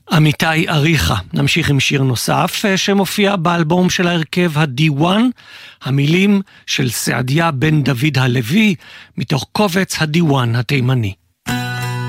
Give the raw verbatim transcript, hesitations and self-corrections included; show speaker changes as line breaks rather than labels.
אמיתי אריכה. נמשיך עם שיר נוסף שמופיע באלבום של ההרכב הדיוואן, המילים של סעדיה בן דוד הלוי, מתוך קובץ הדיוואן התימני.